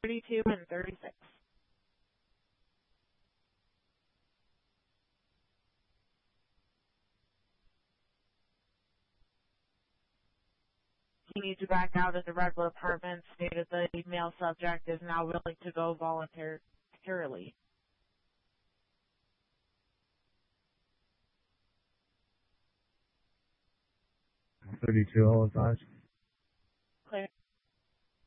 32 and 36. He needs to back out of the regular apartment, stated the male subject is now willing to go voluntarily. 32 all advised.